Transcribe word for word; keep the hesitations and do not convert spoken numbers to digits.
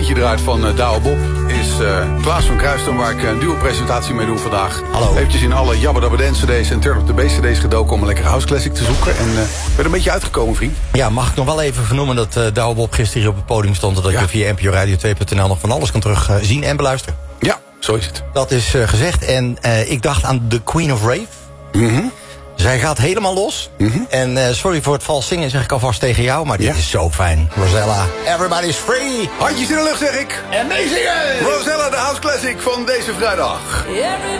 eentje eruit van uh, Douwe Bob. Is uh, Klaas van Kruisten, waar ik een duo-presentatie mee doe vandaag. Hallo. Eventjes in alle Jabba Dabba Dance cd's en Turn Up The Bass cd's gedoken om een lekkere house classic te zoeken. En uh, ben een beetje uitgekomen, vriend. Ja, mag ik nog wel even vernoemen dat uh, Douwe Bob gisteren hier op het podium stond... en dat ja. je via N P O Radio twee punt n l nog van alles kan terugzien uh, en beluisteren. Ja, zo is het. Dat is uh, gezegd. En uh, ik dacht aan The Queen of Rave. Mm-hmm. Zij gaat helemaal los. Mm-hmm. En uh, sorry voor het vals zingen, zeg ik alvast tegen jou. Maar dit ja. is zo fijn. Rosella, everybody's free. Handjes in de lucht, zeg ik. En meezingen! Rosella, de house classic van deze vrijdag.